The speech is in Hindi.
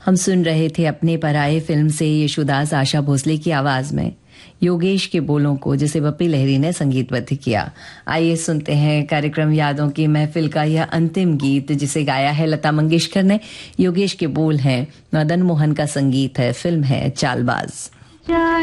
हम सुन रहे थे अपने पराये फिल्म से यशोदास आशा भोसले की आवाज में योगेश के बोलों को, जिसे बप्पी लहरी ने संगीतबद्ध किया। आइए सुनते हैं कार्यक्रम यादों की महफिल का यह अंतिम गीत, जिसे गाया है लता मंगेशकर ने। योगेश के बोल हैं, मदन मोहन का संगीत है, फिल्म है चालबाज।